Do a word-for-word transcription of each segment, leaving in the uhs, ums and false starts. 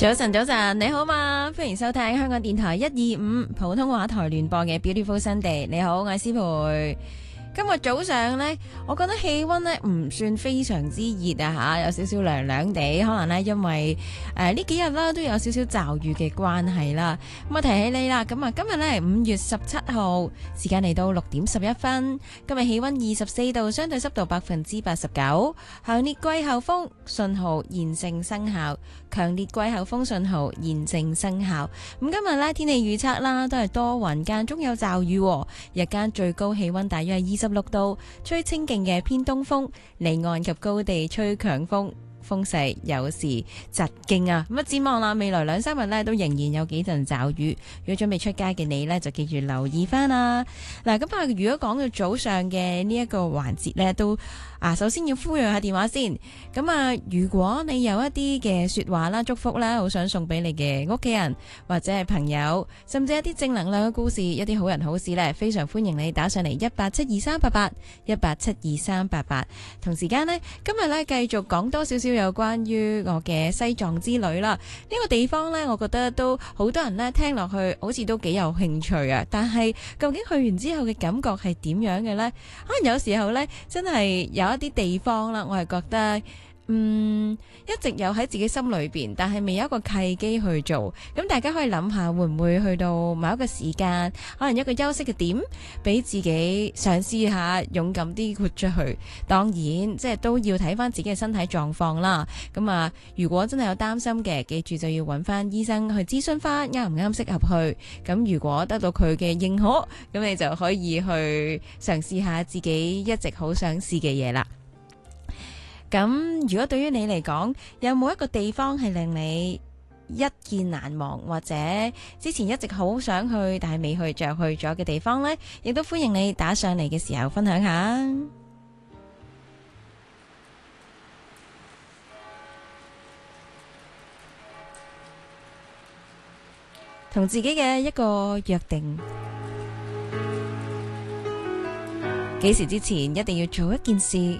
早晨，早晨，你好嘛？歡迎收聽香港電台一二五普通話台聯播嘅 Beautiful Sunday。你好，我係思培。今日早上呢，我覺得氣溫呢唔算非常之熱啊吓，有少少涼涼地，可能呢因為誒呢、呃、幾日啦都有少少驟雨嘅關係啦。咁啊提起你啦，咁啊今日呢五月十七號，時間嚟到六點十一分，今日氣溫二十四度，相對濕度百分之八十九，強烈季候風信號現正生效，強烈季候風信號現正生效。咁今日呢天氣預測啦，都係多雲間中有驟雨，日間最高氣溫大約係二十六度，吹清勁嘅偏東風，離岸及高地吹強風，風勢有時疾勁啊！咁啊，展望啦，未來兩三日呢都仍然有幾陣驟雨。如果準備出街嘅你呢，就記住留意翻啦。嗱，咁啊，如果講到早上嘅呢一個環節呢，都啊，首先要呼籲下電話先。咁啊，如果你有一啲嘅說話啦、祝福啦，好想送俾你嘅屋企人或者係朋友，甚至一啲正能量嘅故事、一啲好人好事呢，非常歡迎你打上嚟一八七二三八八一八七二三八八。同時間呢，今日呢繼續講多少少有關於我嘅西藏之旅啦。呢個地方呢，我覺得都好多人呢聽落去好似都幾有興趣啊。但係究竟去完之後嘅感覺係點樣嘅呢？可能有時候呢，真係有一啲地方啦，我係覺得嗯一直有喺自己心裏邊，但係未有一個契機去做。咁大家可以諗下，會唔會去到某一個時間，可能一個休息嘅點，俾自己嘗試下勇敢啲豁出去。當然即係都要睇翻自己嘅身體狀況啦。咁啊，如果真係有擔心嘅，記住就要揾翻醫生去諮詢翻啱唔啱適合去。咁如果得到佢嘅認可，咁你就可以去嘗試下自己一直好想試嘅嘢啦。咁如果對於你嚟講，有冇一個地方係令你一見難忘，或者之前一直好想去但係未去就去咗嘅地方呢？亦都歡迎你打上嚟嘅時候分享下。同自己嘅一個約定，幾時之前一定要做一件事。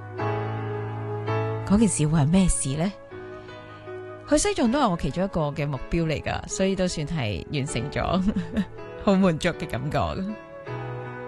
嗰件事會係咩事呢？去西藏都係我其中一個嘅目標嚟㗎，所以都算係完成咗，好滿足嘅感覺。